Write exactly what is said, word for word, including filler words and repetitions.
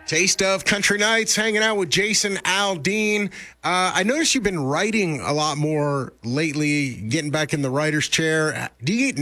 Taste of Country Nights, hanging out with Jason Aldean. Uh, I noticed you've been writing a lot more lately, getting back in the writer's chair. Do you